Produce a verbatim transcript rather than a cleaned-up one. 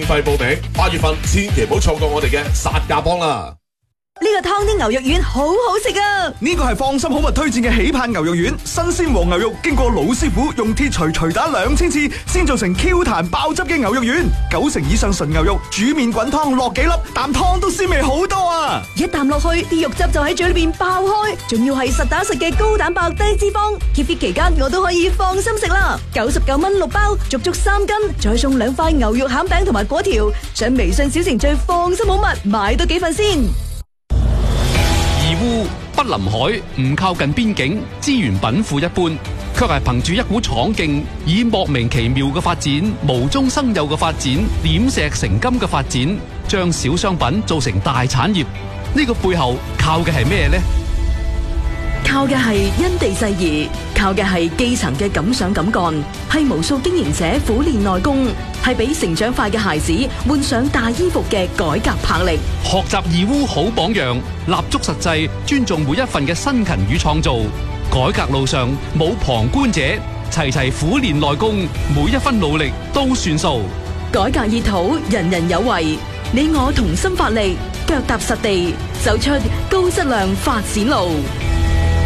費報名，八月份千祈唔好錯過我哋嘅殺價幫啦！ 呢個湯啲牛肉丸好好食啊！ 呢個係放心好物推薦嘅喜盼牛肉丸，新鮮黃牛肉經過老師傅用鐵錘錘打兩千次，先做成 Q 彈爆汁嘅牛肉丸。九成以上純牛肉，煮麵滾湯落幾粒，啖湯都鮮味好多啊！ 一啖落去，啲肉汁就喺嘴裏邊爆開，仲要係實打實嘅高蛋白低脂肪。Keep fit 期間我都可以放心食啦，九十九蚊六包，足足三斤，再送兩塊牛肉餡餅同埋果條。上微信小程序放心好物，買多幾份先。 義烏不臨海，唔靠近邊境，資源稟賦一般，卻係憑住一股闖勁，以莫名其妙嘅發展、無中生有嘅發展、點石成金嘅發展，將小商品做成大產業。呢個背後靠嘅係咩呢？ 靠嘅係因地制宜，靠嘅係基層嘅敢想敢幹，係無數經營者苦練內功，係俾成長快嘅孩子換上大衣服嘅改革魄力。 學習義烏好榜樣，立足實際，尊重每一份嘅辛勤與創造。改革路上冇旁觀者，齊齊苦練內功，每一分努力都算數。 改革熱土，人人有為，你我同心發力，腳踏實地，走出高質量發展路。